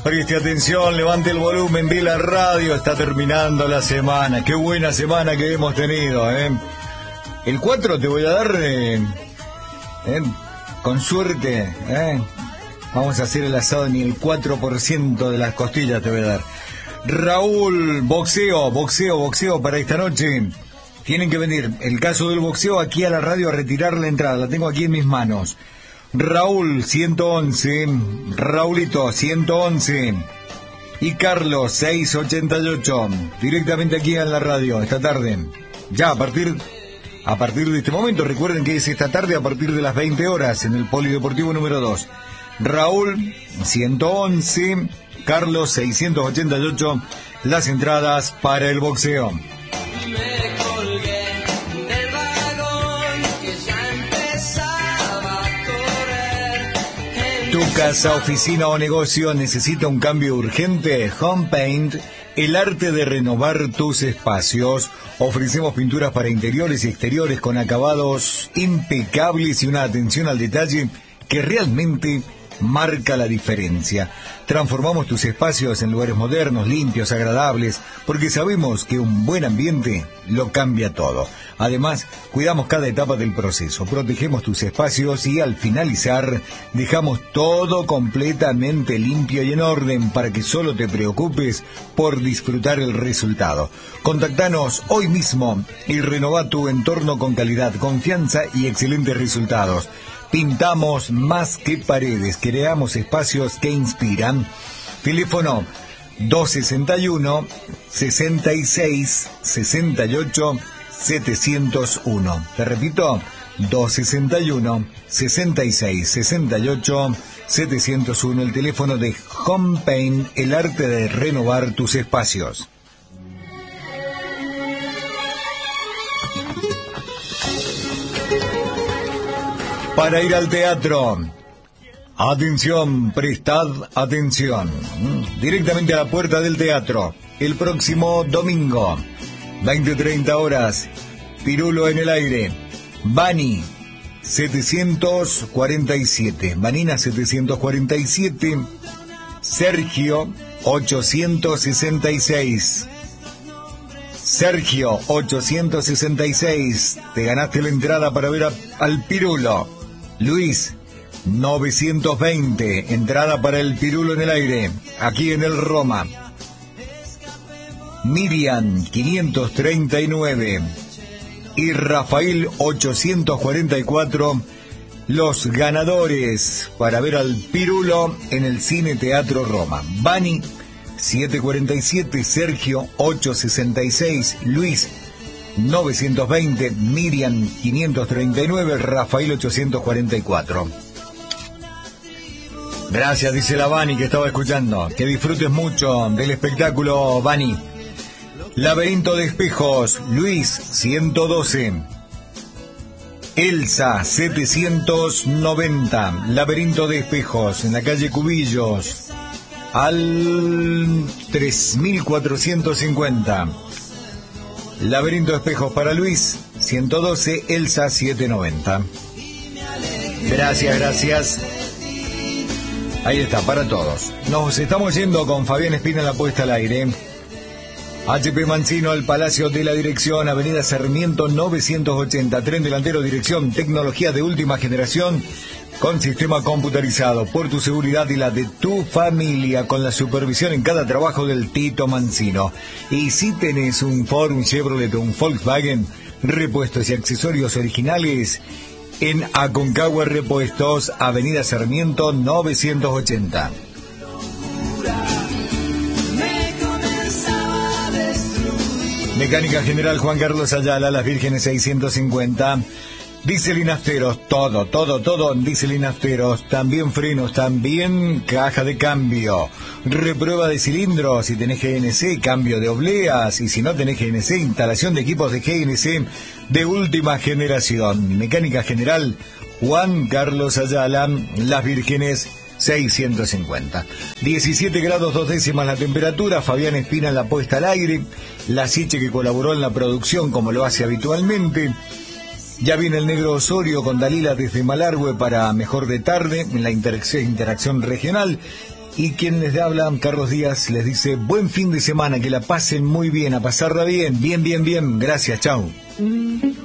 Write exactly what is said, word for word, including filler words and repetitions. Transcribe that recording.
Preste atención, levante el volumen de la radio, está terminando la semana. Qué buena semana que hemos tenido, ¿eh? El cuatro te voy a dar, eh, eh, con suerte, ¿eh? Vamos a hacer el asado, ni el cuatro por ciento de las costillas te voy a dar. Raúl, boxeo, boxeo, boxeo para esta noche. Tienen que venir, el caso del boxeo, aquí a la radio a retirar la entrada. La tengo aquí en mis manos. Raúl, ciento once. Raulito, ciento once. Y Carlos, seiscientos ochenta y ocho. Directamente aquí en la radio, esta tarde. Ya, a partir, a partir de este momento, recuerden que es esta tarde a partir de las veinte horas en el Polideportivo número dos. Raúl, ciento once. Carlos, seiscientos ochenta y ocho. Las entradas para el boxeo. ¿Tu casa, oficina o negocio necesita un cambio urgente? Home Paint, el arte de renovar tus espacios. Ofrecemos pinturas para interiores y exteriores con acabados impecables y una atención al detalle que realmente marca la diferencia. Transformamos tus espacios en lugares modernos, limpios, agradables, porque sabemos que un buen ambiente lo cambia todo. Además, cuidamos cada etapa del proceso, protegemos tus espacios y al finalizar dejamos todo completamente limpio y en orden para que solo te preocupes por disfrutar el resultado. Contactanos hoy mismo y renova tu entorno con calidad, confianza y excelentes resultados. Pintamos más que paredes, creamos espacios que inspiran. Teléfono dos sesenta y uno, sesenta y seis, sesenta y ocho, setecientos uno. Te repito, dos sesenta y uno, sesenta y seis, sesenta y ocho, setecientos uno. El teléfono de Home Paint, el arte de renovar tus espacios. Para ir al teatro, atención, prestad atención, directamente a la puerta del teatro, el próximo domingo, veinte treinta horas, Pirulo en el aire, Bani, setecientos cuarenta y siete, Vanina setecientos cuarenta y siete, Sergio, ochocientos sesenta y seis, Sergio, ochocientos sesenta y seis, te ganaste la entrada para ver a, al Pirulo. Luis, novecientos veinte, entrada para el Pirulo en el aire, aquí en el Roma. Miriam, quinientos treinta y nueve. Y Rafael, ochocientos cuarenta y cuatro, los ganadores para ver al Pirulo en el Cine Teatro Roma. Bani, setecientos cuarenta y siete, Sergio, ochocientos sesenta y seis, Luis, novecientos veinte, Miriam, quinientos treinta y nueve, Rafael, ochocientos cuarenta y cuatro. Gracias, dice la Bani que estaba escuchando. Que disfrutes mucho del espectáculo, Bani. Laberinto de espejos, Luis, ciento doce. Elsa, setecientos noventa. Laberinto de espejos, en la calle Cubillos, al tres mil cuatrocientos cincuenta. Laberinto de espejos para Luis, ciento doce, Elsa, setecientos noventa. Gracias, gracias. Ahí está, para todos. Nos estamos yendo con Fabián Espina en la puesta al aire. H P Mancino al Palacio de la Dirección, Avenida Sarmiento novecientos ochenta. Tren delantero, dirección, tecnología de última generación con sistema computarizado. Por tu seguridad y la de tu familia, con la supervisión en cada trabajo del Tito Mancino. Y si tenés un Ford, un Chevrolet o un Volkswagen, repuestos y accesorios originales en Aconcagua Repuestos, Avenida Sarmiento novecientos ochenta. Mecánica General Juan Carlos Ayala, Las Vírgenes seiscientos cincuenta. Diésel y nafteros, todo, todo, todo, diésel y nafteros, también frenos, también caja de cambio, reprueba de cilindros, si tenés G N C, cambio de obleas, y si no tenés G N C, instalación de equipos de G N C de última generación. Mecánica General Juan Carlos Ayala, Las Vírgenes seiscientos cincuenta. diecisiete grados dos décimas la temperatura. Fabián Espina en la puesta al aire, la Siche que colaboró en la producción como lo hace habitualmente. Ya viene el Negro Osorio con Dalila desde Malargüe para Mejor de Tarde en la interacción, interacción regional. Y quien les habla, Carlos Díaz, les dice buen fin de semana, que la pasen muy bien, a pasarla bien, bien, bien, bien. Gracias, chau.